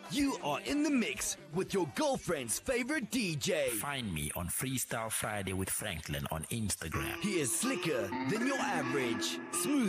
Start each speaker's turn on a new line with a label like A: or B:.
A: You are in the mix with your girlfriend's favorite DJ.
B: Find me on Freestyle Friday with Franklin on Instagram.
A: He is slicker than your average. Smooth